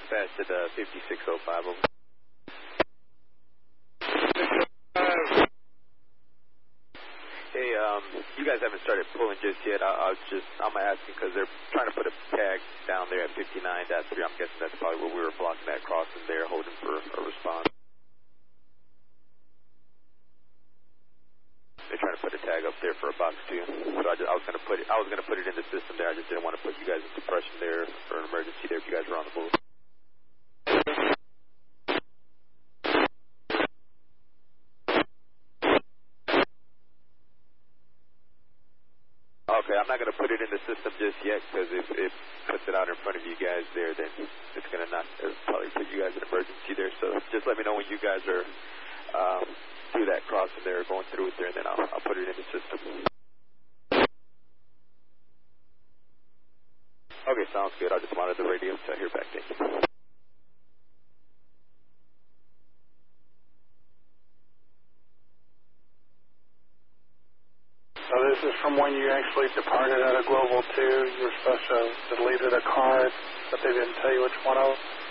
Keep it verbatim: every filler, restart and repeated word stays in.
dispatch at uh, fifty-six oh five. Over. Hey, um, you guys haven't started pulling just yet. I, I was just, I'm asking because they're trying to put a tag down there at fifty-nine point three. I'm guessing that's probably where we were blocking that crossing there, holding for a response. They're trying to put a tag up there for a box two. So I, just, I was going to put it, I was going to put it in the system there. I just didn't want to put you guys in suppression there for an emergency there if you guys were on the move. Okay, I'm not going to put it in the system just yet because if it puts it out in front of you guys there, then it's going to not it'll probably put you guys in emergency there. So just let me know when you guys are um, through that crossing there, going through it there, and then I'll, I'll put it in the system. Okay, sounds good. I'll just monitor the radio until I hear back. Thank you. So this is from when you actually departed out of Global two. You were supposed to have deleted a card, but they didn't tell you which one of them?